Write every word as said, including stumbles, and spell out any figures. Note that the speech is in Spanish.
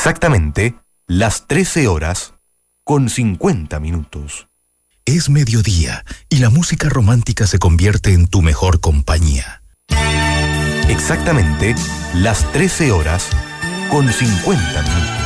Exactamente las trece horas con cincuenta minutos. Es mediodía y la música romántica se convierte en tu mejor compañía. Exactamente las trece horas con cincuenta minutos.